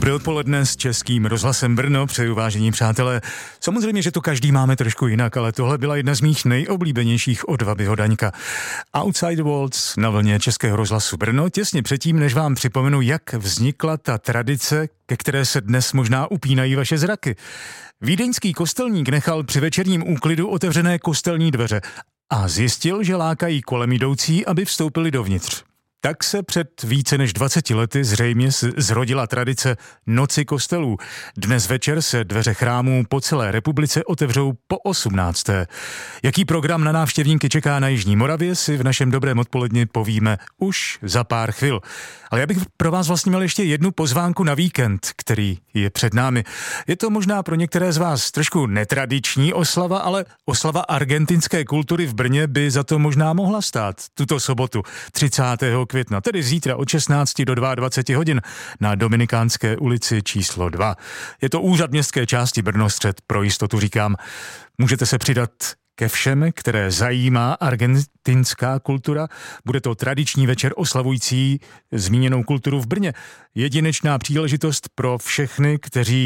Dobré odpoledne s Českým rozhlasem Brno, přeju vážení přátelé. Samozřejmě, že to každý máme trošku jinak, ale tohle byla jedna z mých nejoblíbenějších od Vabyho Daňka. Outside the Walls na vlně Českého rozhlasu Brno, těsně předtím, než vám připomenu, jak vznikla ta tradice, ke které se dnes možná upínají vaše zraky. Vídeňský kostelník nechal při večerním úklidu otevřené kostelní dveře a zjistil, že lákají kolem jdoucí, aby vstoupili dovnitř. Tak se před více než 20 lety zřejmě zrodila tradice Noci kostelů. Dnes večer se dveře chrámů po celé republice otevřou po 18. Jaký program na návštěvníky čeká na Jižní Moravě, si v našem dobrém odpoledni povíme už za pár chvil. Ale já bych pro vás vlastně měl ještě jednu pozvánku na víkend, který je před námi. Je to možná pro některé z vás trošku netradiční oslava, ale oslava argentinské kultury v Brně by za to možná mohla stát tuto sobotu 30. května, tedy zítra od 16 do 22 hodin na Dominikánské ulici číslo 2. Je to úřad městské části Brnostřed, pro jistotu říkám. Můžete se přidat ke všem, které zajímá argentinská kultura. Bude to tradiční večer oslavující zmíněnou kulturu v Brně. Jedinečná příležitost pro všechny, kteří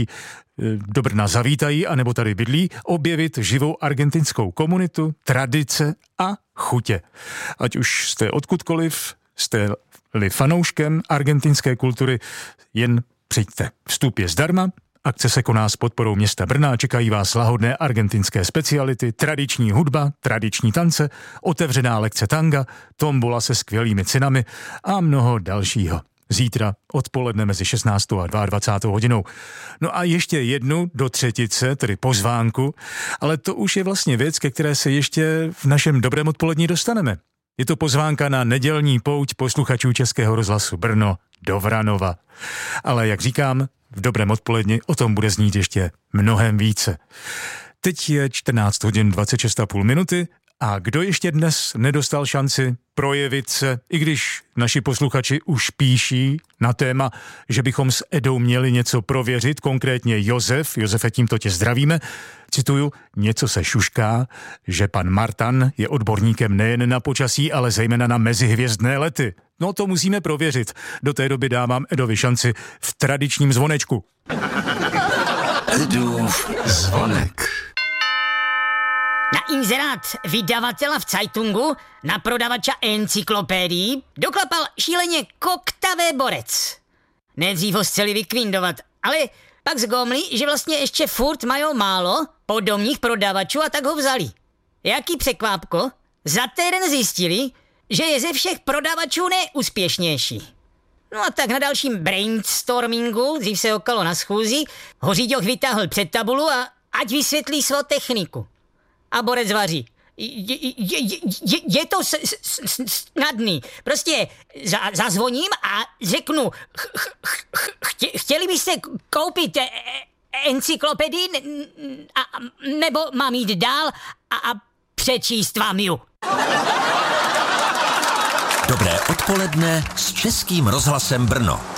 do Brna zavítají anebo tady bydlí, objevit živou argentinskou komunitu, tradice a chutě. Ať už jste odkudkoliv, jste-li fanouškem argentinské kultury, jen přijďte. Vstup je zdarma. Akce se koná s podporou města Brna, čekají vás lahodné argentinské speciality, tradiční hudba, tradiční tance, otevřená lekce tanga, tombola se skvělými cenami a mnoho dalšího. Zítra odpoledne mezi 16. a 22. hodinou. No a ještě jednu do třetice, tedy pozvánku, ale to už je vlastně věc, ke které se ještě v našem dobrém odpolední dostaneme. Je to pozvánka na nedělní pouť posluchačů Českého rozhlasu Brno do Vranova. Ale jak říkám, v dobrém odpoledni o tom bude znít ještě mnohem více. Teď je 14 hodin 26,5 minuty a kdo ještě dnes nedostal šanci projevit se, i když naši posluchači už píší na téma, že bychom s Edou měli něco prověřit, konkrétně Josef. Josefe, tímto tě zdravíme. Cituju, něco se šušká, že pan Martan je odborníkem nejen na počasí, ale zejména na mezihvězdné lety. No to musíme prověřit. Do té doby dávám Edovi šanci v tradičním zvonečku. Edův zvonek. Na inzerát vydavatela v Zeitungu na prodavača encyklopédií doklapal šíleně koktavé borec. Nejdřív ho chceli vykvindovat, ale pak zgomli, že vlastně ještě furt mají málo podomních prodavačů a tak ho vzali. Jaký překvápko, za týden zjistili, že je ze všech prodavačů nejúspěšnější. No a tak na dalším brainstormingu, dřív se okalo na schůzi, ho řiďoch vytáhl před tabulu a ať vysvětlí svou techniku. A borec vaří. Je to snadný. Prostě zazvoním a řeknu, chtěli byste koupit encyklopedii, nebo mám jít dál a přečíst vám ju. Dobré odpoledne s Českým rozhlasem Brno.